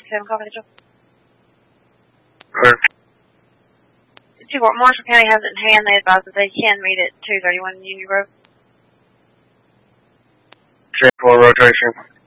257 confidential. Clear. Marshall County has it in hand. They advise that they can meet at 231 Union Grove. 10-4 rotation.